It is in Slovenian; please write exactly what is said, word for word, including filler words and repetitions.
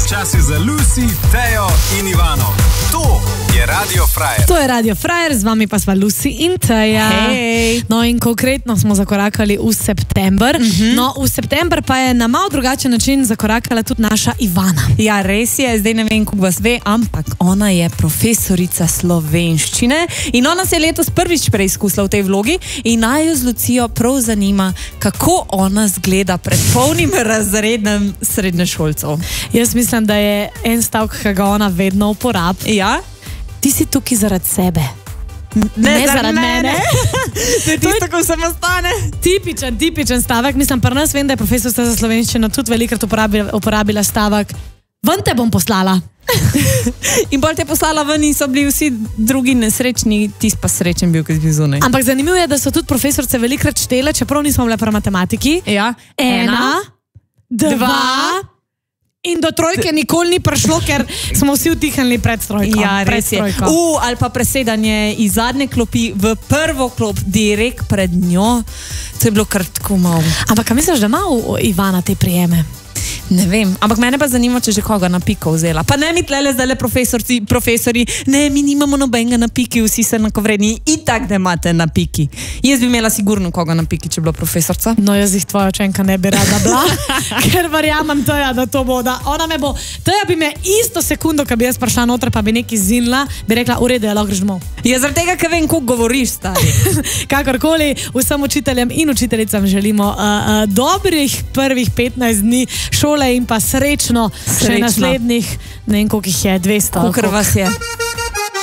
čas je za Lucy, Tejo in Ivano. To je Radio Frajer. To je Radio Frajer, z vami pa sva Lucy in Teja. Hej. No in konkretno smo zakorakali v september. Mm-hmm. No, v september pa je na malo drugačen način zakorakala tudi naša Ivana. Ja, res je, zdaj ne vem, kako vas ve, ampak ona je profesorica slovenščine in ona se je letos prvič preizkusila v tej vlogi in naj jo z Lucijo prav zanima, kako ona zgleda pred polnim razredom srednješolcev. Jaz mislim, da je en stavek, ki ga ona vedno uporablja. Ja? Ti si tukaj zaradi sebe. Ne, ne zaradi mene. To je tisto, ko se ostane. Tipičen, tipičen stavek. Mislim, pri nas vem, da je profesorica za slovenščino tudi velikrat uporabila, uporabila stavek ven te bom poslala. In bolj te poslala ven in so bili vsi drugi nesrečni, tis pa srečen bil, ki je bil zunaj. Ampak zanimivo je, da so tudi profesorice velikrat štele, čeprav nismo bile pri matematiki. Ja. Ena, dva, dva in do trojke nikoli ni prišlo, ker smo vsi utihnili pred strojko. Ja, res je. U, ali pa presedanje iz zadnje klopi v prvo klop, direkt pred njo. To je bilo kar tako malo. Ampak misliš, da ima Ivana te prijeme? Ne vem, ampak mene pa zanima, če že koga na piko vzela. Pa ne mi tlele zdaj le profesorci, profesori, ne, mi nimamo nobenega na piki, vsi se enakovredni, itak da imate na piki. Jaz bi imela sigurno koga na piki, če bila profesorca. No, jaz jih tvoja učenka ne bi rada bila, ker verjamem Teja, da to bo, da ona me bo, Teja bi me isto sekundo, ko bi jaz prišla noter, pa bi nekaj zinila, bi rekla, v redu, je, lahko greš domov. Ja, zaradi tega, ker vem, koliko govoriš, stari. Kakorkoli, vsem učiteljem in učiteljicam želimo uh, uh, dobrih prvih petnajst dni šole in pa srečno, Srečno. še naslednjih, ne vem, koliko jih je, dvesto. Kolikor vas je.